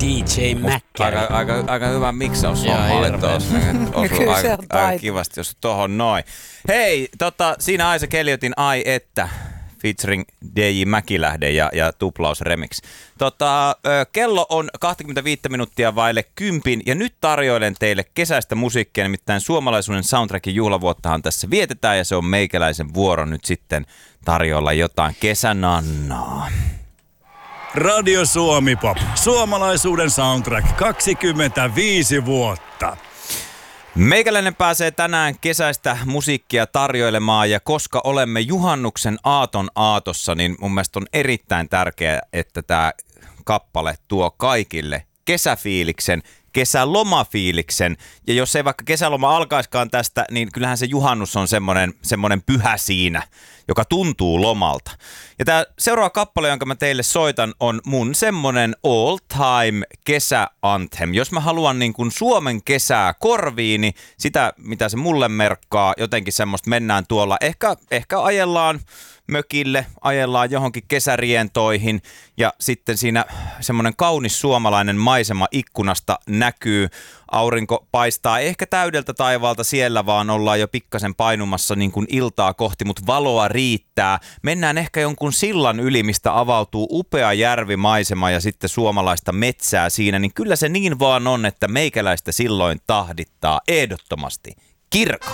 DJ Mäkkäri. Aika hyvä miksaus on tuossa. Aika kivasti, jos tohon noin. Hei, siinä Aisa Keliotin Ai että featuring DJ Mäkilähde ja Tuplaus Remix. Kello on 25 minuuttia vaille 10 ja nyt tarjoilen teille kesäistä musiikkia, nimittäin suomalaisuuden soundtrackin juhlavuottahan tässä vietetään ja se on meikäläisen vuoro nyt sitten tarjolla jotain kesänannaa. Radio Suomi Pop. Suomalaisuuden soundtrack 25 vuotta. Meikäläinen pääsee tänään kesäistä musiikkia tarjoilemaan ja koska olemme juhannuksen aaton aatossa, niin mun mielestä on erittäin tärkeää, että tämä kappale tuo kaikille kesäfiiliksen, kesälomafiiliksen. Ja jos ei vaikka kesäloma alkaiskaan tästä, niin kyllähän se juhannus on semmoinen pyhä siinä, joka tuntuu lomalta. Ja tämä seuraava kappale, jonka mä teille soitan, on mun semmoinen all time kesäanthem. Jos mä haluan niin kuin Suomen kesää korviini, sitä mitä se mulle merkkaa, jotenkin semmoista mennään tuolla, ehkä ajellaan mökille, ajellaan johonkin kesärientoihin ja sitten siinä semmoinen kaunis suomalainen maisema ikkunasta näkyy. Aurinko paistaa ehkä täydeltä taivaalta siellä, vaan ollaan jo pikkasen painumassa niin kuin iltaa kohti, mutta valoa riittää. Mennään ehkä jonkun sillan yli, mistä avautuu upea järvimaisema ja sitten suomalaista metsää siinä, niin kyllä se niin vaan on, että meikäläistä silloin tahdittaa ehdottomasti Kirko.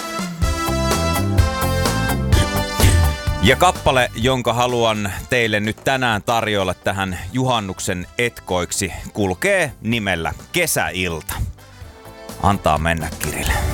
Ja kappale, jonka haluan teille nyt tänään tarjoilla tähän juhannuksen etkoiksi, kulkee nimellä Kesäilta. Antaa mennä, Kirille.